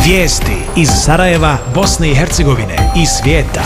Vijesti iz Sarajeva, Bosne i Hercegovine i svijeta.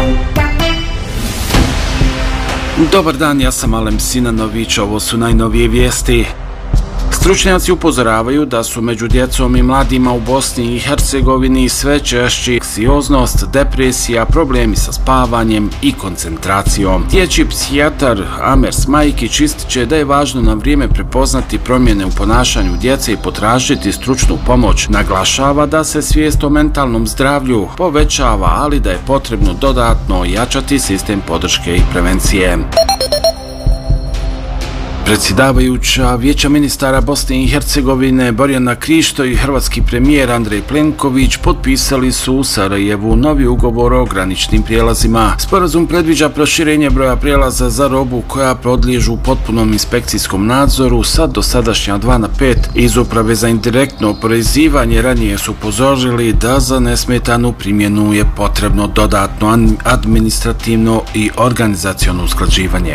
Dobar dan, ja sam Alem Sinanović, ovo su najnovije vijesti. Stručnjaci upozoravaju da su među djecom i mladima u Bosni i Hercegovini sve češći anksioznost, depresija, problemi sa spavanjem i koncentracijom. Dječji psihijatar Amer Smajkić ističe da je važno na vrijeme prepoznati promjene u ponašanju djece i potražiti stručnu pomoć. Naglašava da se svijest o mentalnom zdravlju povećava, ali da je potrebno dodatno ojačati sistem podrške i prevencije. Predsjedavajuća Vijeća ministara Bosne i Hercegovine Borjana Krišto i hrvatski premijer Andrej Plenković potpisali su u Sarajevu novi ugovor o graničnim prijelazima. Sporazum predviđa proširenje broja prijelaza za robu koja podliježu potpunom inspekcijskom nadzoru sa dosadašnja 2 na 5. Iz Uprave za indirektno oporezivanje ranije su upozorili da za nesmetanu primjenu je potrebno dodatno administrativno i organizaciono usklađivanje.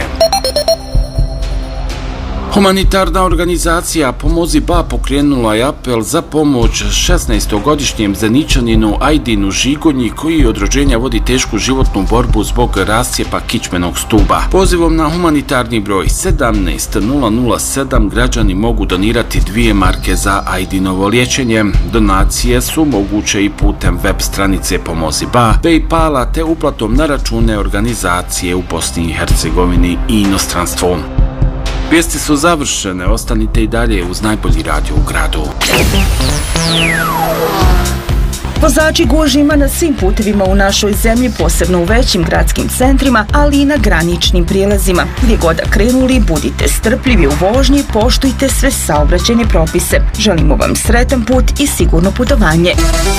Humanitarna organizacija Pomozi Ba pokrenula je apel za pomoć 16-godišnjem Zeničaninu Ajdinu Žigonji koji od rođenja vodi tešku životnu borbu zbog rascijepa kičmenog stuba. Pozivom na humanitarni broj 17007 građani mogu donirati 2 marke za Ajdinovo liječenje. Donacije su moguće i putem web stranice Pomozi Ba, PayPala te uplatom na račune organizacije u Bosni i Hercegovini i inostranstvu. Vijesti su završene, ostanite i dalje uz najbolji radio u gradu. Vozači gužva na svim putevima u našoj zemlji, posebno u većim gradskim centrima, ali i na graničnim prijelazima. Gdje god krenuli, budite strpljivi u vožnji, poštujte sve saobraćajne propise. Želimo vam sretan put i sigurno putovanje.